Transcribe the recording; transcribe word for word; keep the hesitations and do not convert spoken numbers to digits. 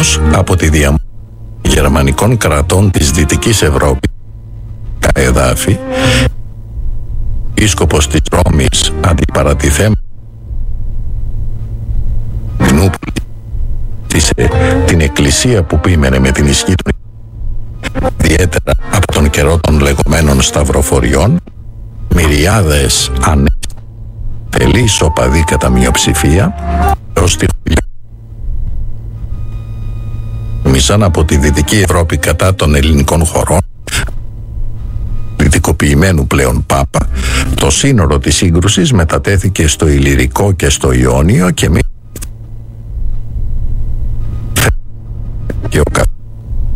Όμως από τη διαμόρφωση γερμανικών κρατών της Δυτικής Ευρώπης εδάφη, επίσκοπος της Ρώμης αντιπαρατηθέμενος την εκκλησία που πείμενε με την ισχύ του, ιδιαίτερα από τον καιρό των λεγόμενων σταυροφοριών, μυριάδες ανέτελείς οπαδοί κατά μειοψηφία ως τη μισάν από τη Δυτική Ευρώπη κατά των ελληνικών χωρών, δυτικοποιημένου πλέον Πάπα, το σύνορο της σύγκρουσης μετατέθηκε στο Ηλυρικό και στο Ιόνιο και μη